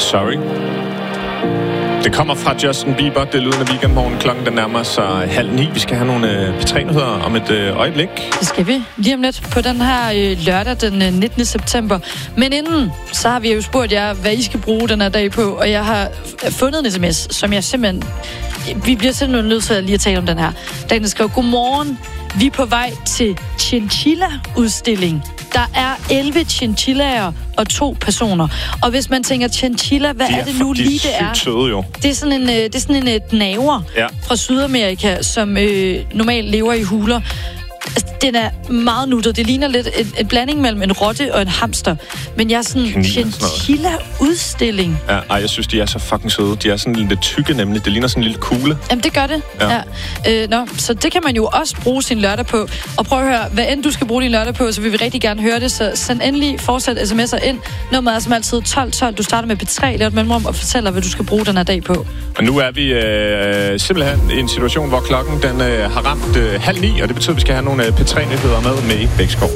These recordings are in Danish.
Sorry. Det kommer fra Justin Bieber. Det lyder af weekendmorgen. Klokken den nærmer sig 8:30. Vi skal have nogle P3-nyheder om et øjeblik. Det skal vi lige om lidt på den her lørdag den 19. september. Men inden, så har vi jo spurgt jer, hvad I skal bruge den her dag på. Og jeg har fundet en sms, som jeg simpelthen... Vi bliver simpelthen nødt til lige at tale om den her. Den skrev, godmorgen. Vi er på vej til chinchilla-udstilling. Der er 11 chinchillaer og 2 personer. Og hvis man tænker chinchilla, hvad er det nu lige det er? Søde, jo. Det er sådan en gnaver fra Sydamerika, som normalt lever i huler. Altså, den er meget nuttet. Det ligner lidt en blanding mellem en rotte og en hamster. Men jeg er sådan chinchilla-udstilling. Ja, jeg synes, de er så fucking søde. De er sådan lidt tykke nemlig. Det ligner sådan en lille kugle. Jamen, det gør det. Ja. Så det kan man jo også bruge sin lørdag på. Og prøv at høre, hvad end du skal bruge din lørdag på, så vil vi rigtig gerne høre det. Så send endelig fortsat sms'er ind. Nummeret er som altid 1212. Du starter med P3, laver et mellemrum og fortæller, hvad du skal bruge den her dag på. Og nu er vi simpelthen i en situation, hvor klokken den har ramt 8:30, og det betyder, at vi skal have nogle P3-nyheder med i Bækskov.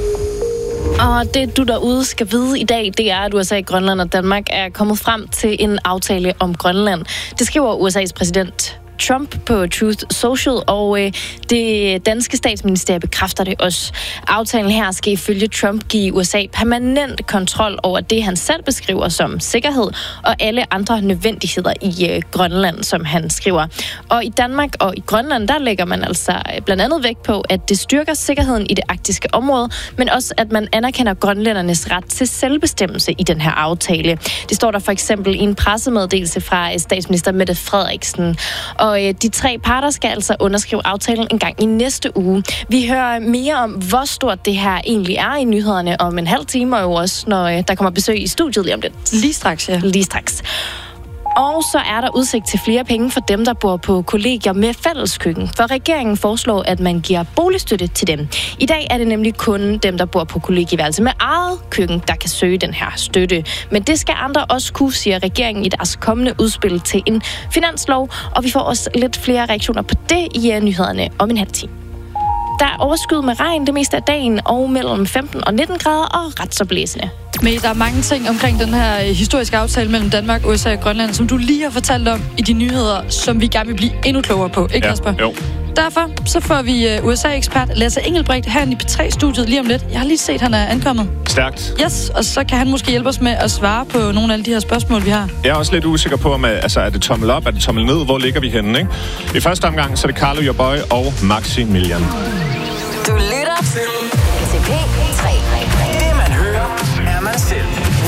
Og det, du derude skal vide i dag, det er, at USA, Grønland og Danmark er kommet frem til en aftale om Grønland. Det skriver USA's præsident Trump på Truth Social, og det danske statsministerium bekræfter det også. Aftalen her skal ifølge Trump give USA permanent kontrol over det, han selv beskriver som sikkerhed, og alle andre nødvendigheder i Grønland, som han skriver. Og i Danmark og i Grønland, der lægger man altså blandt andet vægt på, at det styrker sikkerheden i det arktiske område, men også, at man anerkender grønlændernes ret til selvbestemmelse i den her aftale. Det står der for eksempel i en pressemeddelelse fra statsminister Mette Frederiksen. Og de 3 parter skal altså underskrive aftalen en gang i næste uge. Vi hører mere om, hvor stort det her egentlig er i nyhederne om en halv time, og jo også, når der kommer besøg i studiet lige om lidt. Lige straks, ja. Lige straks. Og så er der udsigt til flere penge for dem, der bor på kollegier med fælleskøkken. For regeringen foreslår, at man giver boligstøtte til dem. I dag er det nemlig kun dem, der bor på kollegieværelse med eget køkken, der kan søge den her støtte. Men det skal andre også kunne, siger regeringen i deres kommende udspil til en finanslov. Og vi får også lidt flere reaktioner på det i nyhederne om en halv time. Der er overskyet med regn det meste af dagen, og mellem 15 og 19 grader og ret så blæsende. Men der er mange ting omkring den her historiske aftale mellem Danmark, USA og Grønland, som du lige har fortalt om i de nyheder, som vi gerne vil blive endnu klogere på, ikke Kasper? Jo. Derfor så får vi USA-ekspert Lasse Engelbrecht herinde i P3-studiet lige om lidt. Jeg har lige set, at han er ankommet. Stærkt. Yes, og så kan han måske hjælpe os med at svare på nogle af de her spørgsmål, vi har. Jeg er også lidt usikker på, om er det tommel op, er det tommel ned? Hvor ligger vi henne, ikke? I første omgang, så er det Carlo Your Boy og Maximilian. Du lytter til P3. Det man hører, er man selv.